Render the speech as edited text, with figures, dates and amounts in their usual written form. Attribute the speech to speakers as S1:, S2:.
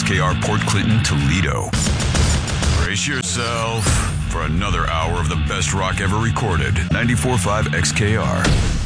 S1: XKR Port Clinton, Toledo. Brace yourself for another hour of the best rock ever recorded. 94.5 XKR.